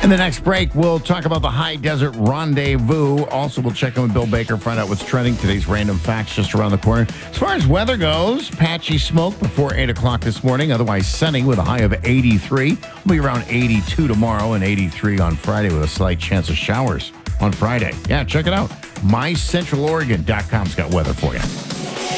In the next break, we'll talk about the High Desert Rendezvous. Also, we'll check in with Bill Baker, find out what's trending. Today's random facts just around the corner. As far as weather goes, patchy smoke before 8 o'clock this morning. Otherwise sunny with a high of 83. We'll be around 82 tomorrow and 83 on Friday with a slight chance of showers on Friday. Yeah, check it out. MyCentralOregon.com's got weather for you.